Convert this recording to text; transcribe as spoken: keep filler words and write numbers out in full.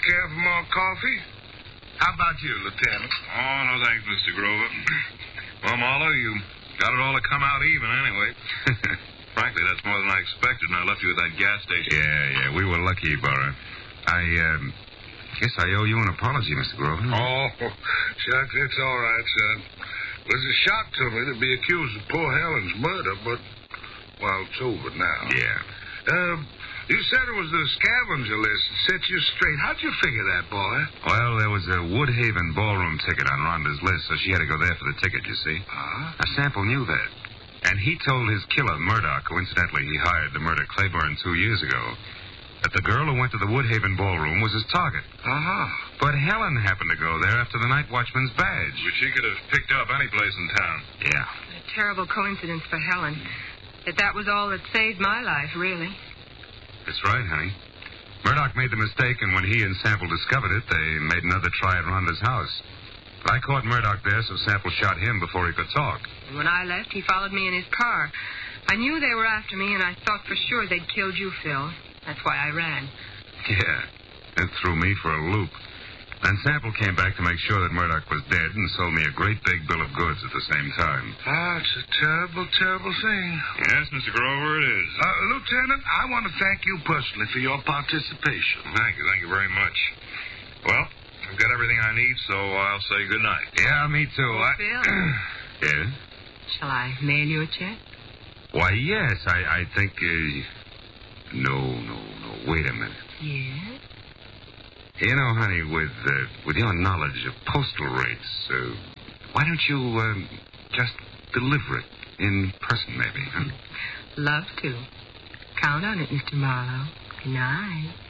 care for more coffee? How about you, Lieutenant? Oh, no thanks, Mister Grover. Well, Marlowe, you got it all to come out even anyway. Frankly, that's more than I expected, and I left you at that gas station. Yeah, yeah, we were lucky, Bora. I, um, guess I owe you an apology, Mister Grover. Oh, Chuck, it's all right, son. It was a shock to me to be accused of poor Helen's murder, but, well, it's over now. Yeah. Um, you said it was the scavenger list that set you straight. How'd you figure that, boy? Well, there was a Woodhaven ballroom ticket on Rhonda's list, so she had to go there for the ticket, you see. Huh? A Sample knew that. And he told his killer, Murdoch, coincidentally he hired to murder Claiborne two years ago, that the girl who went to the Woodhaven ballroom was his target. Uh-huh. But Helen happened to go there after the night watchman's badge. Which she could have picked up any place in town. Yeah. A terrible coincidence for Helen. That that was all that saved my life, really. That's right, honey. Murdoch made the mistake, and when he and Sample discovered it, they made another try at Rhonda's house. But I caught Murdoch there, so Sample shot him before he could talk. And when I left, he followed me in his car. I knew they were after me, and I thought for sure they'd killed you, Phil. That's why I ran. Yeah, it threw me for a loop. Then Sample came back to make sure that Murdoch was dead and sold me a great big bill of goods at the same time. Ah, it's a terrible, terrible thing. Yes, Mister Grover, it is. Uh, Lieutenant, I want to thank you personally for your participation. Thank you, thank you very much. Well, I've got everything I need, so I'll say good night. Yeah, me too. Oh, I... Phil. Yes? Shall I mail you a check? Why, yes, I, I think... Uh... No, no, no, wait a minute. Yes? You know, honey, with uh, with your knowledge of postal rates, uh, why don't you um, just deliver it in person, maybe, huh? Love to. Count on it, Mister Marlowe. Good night.